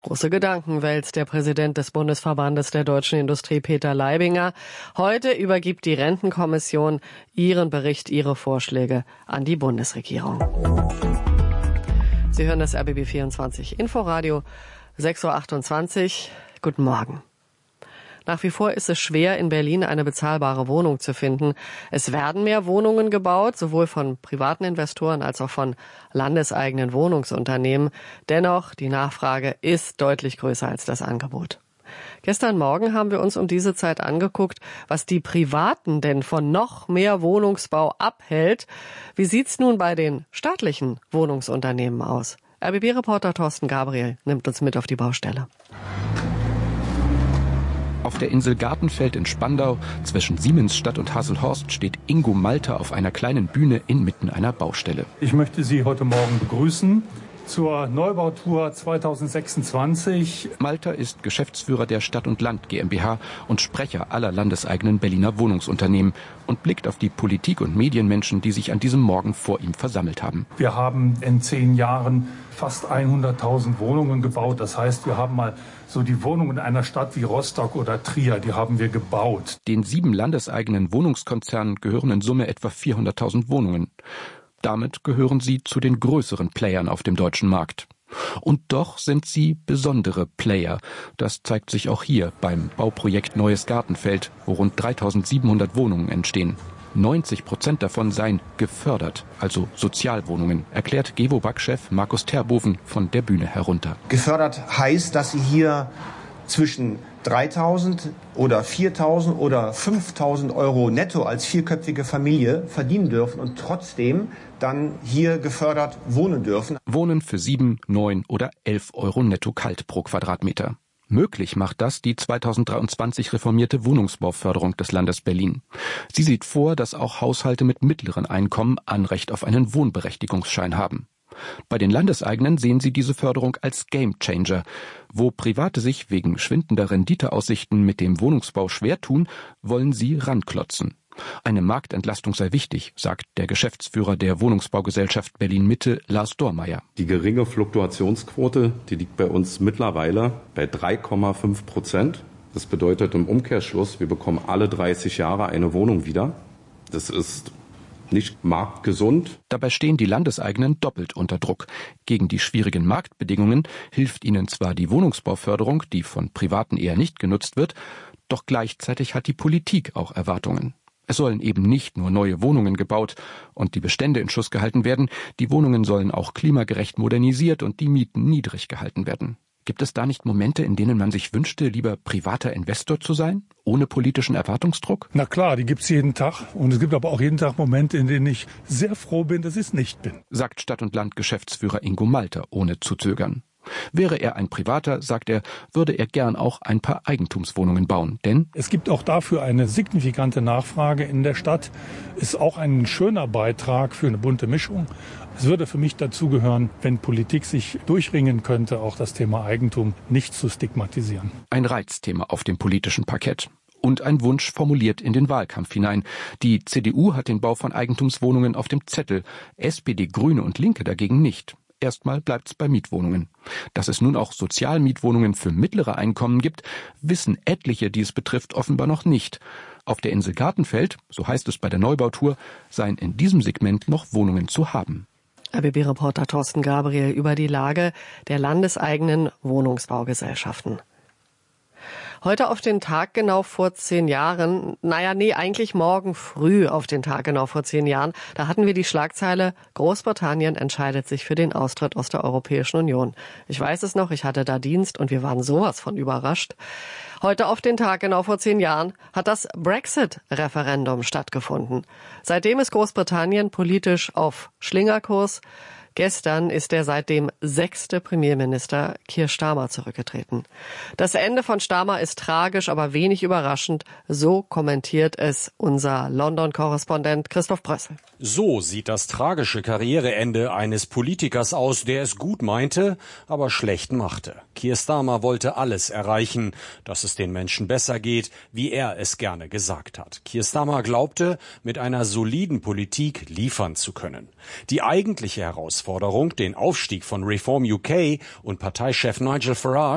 Große Gedanken wälzt der Präsident des Bundesverbandes der deutschen Industrie, Peter Leibinger. Heute übergibt die Rentenkommission ihren Bericht, ihre Vorschläge an die Bundesregierung. Sie hören das RBB 24 Inforadio, 6.28 Uhr. Guten Morgen. Nach wie vor ist es schwer, in Berlin eine bezahlbare Wohnung zu finden. Es werden mehr Wohnungen gebaut, sowohl von privaten Investoren als auch von landeseigenen Wohnungsunternehmen. Dennoch, die Nachfrage ist deutlich größer als das Angebot. Gestern Morgen haben wir uns um diese Zeit angeguckt, was die Privaten denn von noch mehr Wohnungsbau abhält. Wie sieht's nun bei den staatlichen Wohnungsunternehmen aus? RBB-Reporter Thorsten Gabriel nimmt uns mit auf die Baustelle. Auf der Insel Gartenfeld in Spandau zwischen Siemensstadt und Hasselhorst steht Ingo Malter auf einer kleinen Bühne inmitten einer Baustelle. Ich möchte Sie heute Morgen begrüßen zur Neubautour 2026. Malter ist Geschäftsführer der Stadt und Land GmbH und Sprecher aller landeseigenen Berliner Wohnungsunternehmen und blickt auf die Politik- und Medienmenschen, die sich an diesem Morgen vor ihm versammelt haben. Wir haben in 10 Jahren fast 100.000 Wohnungen gebaut. Das heißt, wir haben mal so die Wohnungen in einer Stadt wie Rostock oder Trier, die haben wir gebaut. Den 7 landeseigenen Wohnungskonzernen gehören in Summe etwa 400.000 Wohnungen. Damit gehören sie zu den größeren Playern auf dem deutschen Markt. Und doch sind sie besondere Player. Das zeigt sich auch hier beim Bauprojekt Neues Gartenfeld, wo rund 3.700 Wohnungen entstehen. 90% davon seien gefördert, also Sozialwohnungen, erklärt Gewobag-Chef Markus Terboven von der Bühne herunter. Gefördert heißt, dass Sie hier zwischen 3.000 oder 4.000 oder 5.000 Euro netto als vierköpfige Familie verdienen dürfen und trotzdem dann hier gefördert wohnen dürfen. Wohnen für 7, 9 oder 11 Euro netto kalt pro Quadratmeter. Möglich macht das die 2023 reformierte Wohnungsbauförderung des Landes Berlin. Sie sieht vor, dass auch Haushalte mit mittleren Einkommen Anrecht auf einen Wohnberechtigungsschein haben. Bei den Landeseigenen sehen sie diese Förderung als Gamechanger. Wo Private sich wegen schwindender Renditeaussichten mit dem Wohnungsbau schwer tun, wollen sie ranklotzen. Eine Marktentlastung sei wichtig, sagt der Geschäftsführer der Wohnungsbaugesellschaft Berlin-Mitte, Lars Dormeyer. Die geringe Fluktuationsquote, die liegt bei uns mittlerweile bei 3,5%. Das bedeutet im Umkehrschluss, wir bekommen alle 30 Jahre eine Wohnung wieder. Das ist nicht marktgesund. Dabei stehen die Landeseigenen doppelt unter Druck. Gegen die schwierigen Marktbedingungen hilft ihnen zwar die Wohnungsbauförderung, die von Privaten eher nicht genutzt wird, doch gleichzeitig hat die Politik auch Erwartungen. Es sollen eben nicht nur neue Wohnungen gebaut und die Bestände in Schuss gehalten werden, die Wohnungen sollen auch klimagerecht modernisiert und die Mieten niedrig gehalten werden. Gibt es da nicht Momente, in denen man sich wünschte, lieber privater Investor zu sein, ohne politischen Erwartungsdruck? Na klar, die gibt's jeden Tag. Und es gibt aber auch jeden Tag Momente, in denen ich sehr froh bin, dass ich es nicht bin. Sagt Stadt- und Land-Geschäftsführer Ingo Malter, ohne zu zögern. Wäre er ein Privater, sagt er, würde er gern auch ein paar Eigentumswohnungen bauen, denn es gibt auch dafür eine signifikante Nachfrage in der Stadt. Ist auch ein schöner Beitrag für eine bunte Mischung. Es würde für mich dazugehören, wenn Politik sich durchringen könnte, auch das Thema Eigentum nicht zu stigmatisieren. Ein Reizthema auf dem politischen Parkett. Und ein Wunsch formuliert in den Wahlkampf hinein. Die CDU hat den Bau von Eigentumswohnungen auf dem Zettel, SPD, Grüne und Linke dagegen nicht. Erstmal bleibt's bei Mietwohnungen. Dass es nun auch Sozialmietwohnungen für mittlere Einkommen gibt, wissen etliche, die es betrifft, offenbar noch nicht. Auf der Insel Gartenfeld, so heißt es bei der Neubautour, seien in diesem Segment noch Wohnungen zu haben. RBB-Reporter Thorsten Gabriel über die Lage der landeseigenen Wohnungsbaugesellschaften. Heute auf den Tag genau vor 10 Jahren, eigentlich morgen früh auf den Tag genau vor 10 Jahren, da hatten wir die Schlagzeile, Großbritannien entscheidet sich für den Austritt aus der Europäischen Union. Ich weiß es noch, ich hatte da Dienst und wir waren sowas von überrascht. Heute auf den Tag genau vor 10 Jahren hat das Brexit-Referendum stattgefunden. Seitdem ist Großbritannien politisch auf Schlingerkurs. Gestern ist der seitdem 6. Premierminister Keir Starmer zurückgetreten. Das Ende von Starmer ist tragisch, aber wenig überraschend. So kommentiert es unser London-Korrespondent Christoph Brössel. So sieht das tragische Karriereende eines Politikers aus, der es gut meinte, aber schlecht machte. Keir Starmer wollte alles erreichen, dass es den Menschen besser geht, wie er es gerne gesagt hat. Keir Starmer glaubte, mit einer soliden Politik liefern zu können. Die eigentliche Herausforderung, den Aufstieg von Reform UK und Parteichef Nigel Farage